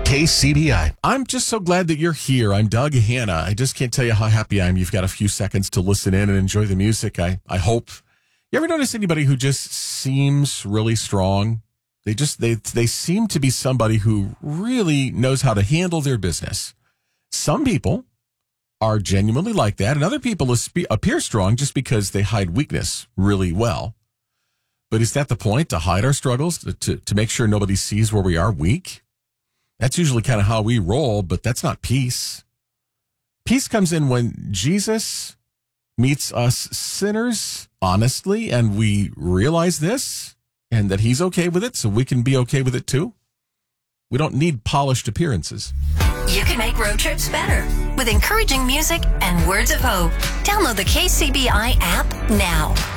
KCBI. I'm just so glad that you're here. I'm Doug Hanna. I just can't tell you how happy I am. You've got a few seconds to listen in and enjoy the music. I hope. You ever notice anybody who just seems really strong? They seem to be somebody who really knows how to handle their business. Some people are genuinely like that, and other people appear strong just because they hide weakness really well. But is that the point, to hide our struggles, to make sure nobody sees where we are weak? That's usually kind of how we roll, but that's not peace. Peace comes in when Jesus meets us sinners honestly, and we realize this, and that he's okay with it, so we can be okay with it too. We don't need polished appearances. You can make road trips better with encouraging music and words of hope. Download the KCBI app now.